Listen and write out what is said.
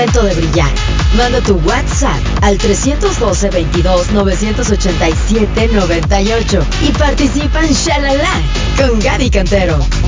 momento de brillar. Manda tu WhatsApp al 312-22-987-98 y participa en Shalala con Gaby Cantero.